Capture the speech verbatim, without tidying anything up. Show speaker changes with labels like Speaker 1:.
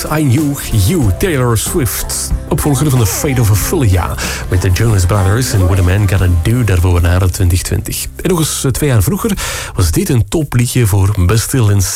Speaker 1: I Knew You, Taylor Swift. Opvolger van The Fate of Ophelia met de Jonas Brothers en What a Man Gotta Do daarvoor naar twintig twintig. En nog eens twee jaar vroeger was dit een topliedje voor Bastille en